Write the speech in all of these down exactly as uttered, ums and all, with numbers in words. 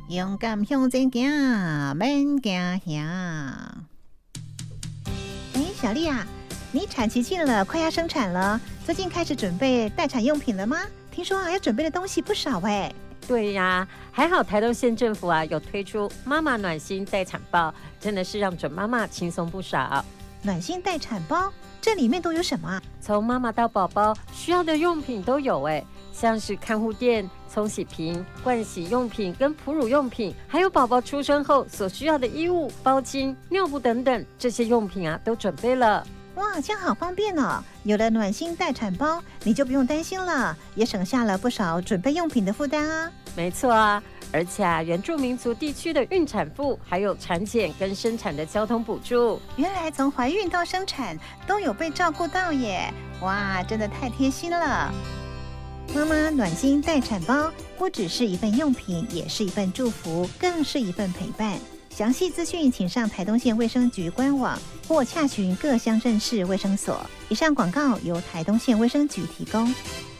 勇敢向前行，免惊吓。哎，小丽啊，你产期近了，快要生产了，最近开始准备待产用品了吗？听说啊，要准备的东西不少哎。 对呀，还好台东县政府啊有推出妈妈暖心待产包，真的是让准妈妈轻松不少。 暖心待产包，这里面都有什么啊？ 从妈妈到宝宝需要的用品都有哎，像是看护垫、冲洗瓶、盥洗用品跟哺乳用品，还有宝宝出生后所需要的衣物、包巾、尿布等等，这些用品啊都准备了。 哇，这样好方便哦！有了暖心待产包，你就不用担心了，也省下了不少准备用品的负担啊。 没错啊，而且啊，原住民族地区的孕产妇还有产检跟生产的交通补助， 原来从怀孕到生产都有被照顾到耶！哇，真的太贴心了。妈妈暖心待产包不只是一份用品，也是一份祝福，更是一份陪伴。详细资讯请上台东县卫生局官网或洽询各乡镇市卫生所。以上广告由台东县卫生局提供。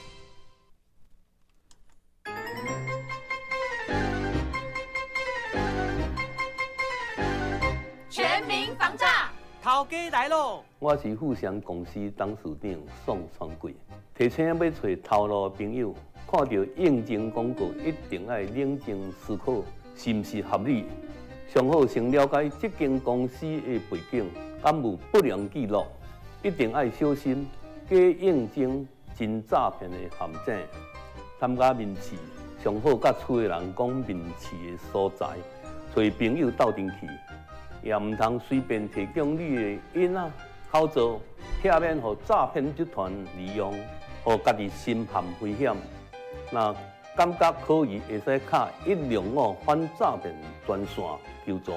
全民防诈， 头家来咯！ 我是富祥公司董事长宋传贵，提醒要找头路的朋友，看到应征广告一定要冷静思考，是不是合理。上好先了解这间公司的背景，敢有不良记录，一定要小心假应征、真诈骗的陷阱。参加面试，上好甲厝的人讲面试的所在，找朋友斗阵去，也唔通随便提供你的囡仔、口罩，避免互诈骗集团利用，互家己身陷危险。那感觉可疑，会使敲一零五反诈骗专线求助。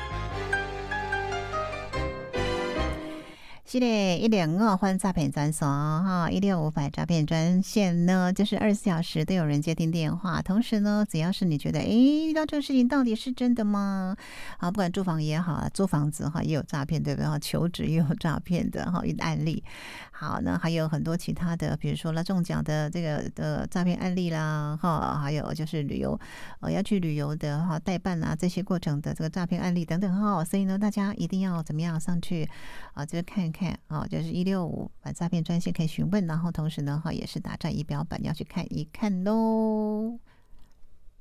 是的，一零五反诈骗专线哈，一六五反诈骗专线呢，就是二十四小时都有人接听电话。同时呢，只要是你觉得，哎，遇到这个事情到底是真的吗？啊，不管住房也好，租房子哈也有诈骗，对不对？求职也有诈骗的哈案例。好，那还有很多其他的，比如说了中奖的这个的诈骗案例啦，哈，还有就是旅游呃要去旅游的哈代办啊这些过程的这个诈骗案例等等哈。所以呢，大家一定要怎么样上去啊，就是看一看。哦，就是一六五反诈骗专线可以询问，然后同时呢，哈也是打战仪表板要去看一看喽。